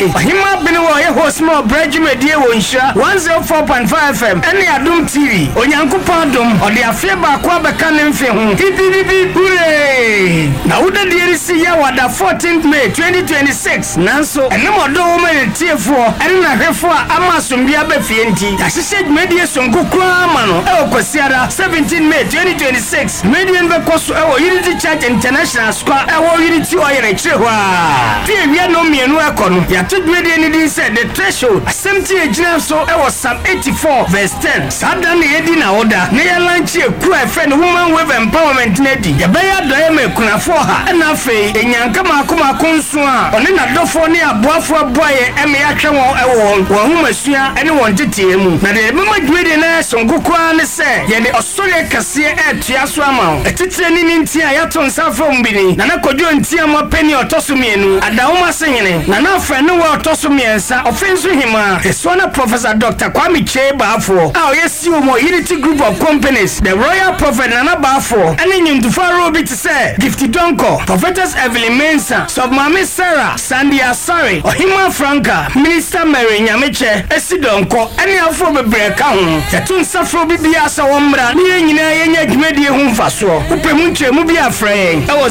Ohima Biniwo ye host mo Bredjumedie wo Nhyira 104.5 FM ene Adom TV Onyankopon dom ode afie ba kwa beka ne mfe ho hooray na woda de risi ya wada 14th May 2026 nanso ene modo wo me tiefo ene na hwefo ama sombia ba fie nti ahyehyɛ dwumedie sonko kura ma no e okosiara 17 May 2026 medien be koso e wo Unity Church International Square e wo Unity oyere kire ho a fie wi no mienu ekono ya to dwumedie ni din say the threshold assemty ejina so e wo Psalm 84 verse 10 sada ne yedi na oda ne ya lanchi ekura efe ne woman wave empowerment na di ya be ya doye me kunafo ha na afi enyanka makoma konso a one na dofo ne aboafo aboye eme ya hwe won e wo humasua ene won tetie mu na de mama dwumedie na sonkokwa ne se ye ne osore kase e tua so ama etitire ni ntia ya to nsafo mbini na kodwo ntia mo peni otoso mienu adawoma senyene na na afa ne wo otoso miensa ofenso hima esona Professor Dr. Kwame Chebafo a yesi wo Unity Group of Companies the Royal Prophet Nana Bafo ene nyimtufa robi ti se Gifty Donko Prophetess Evelyn Mensa Submami Sarah Sandy Asare Ohima Franca Minister Mary Nyameche Esidonko ene afo bebreka ho yetu nsafro bibia sa womra ne nyina yenya dwumedie ho mfaso upemu nchemu bi afre e wo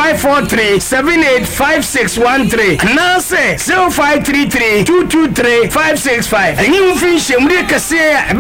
0543785613 na se 0533223565 enyi mfi nhemri kase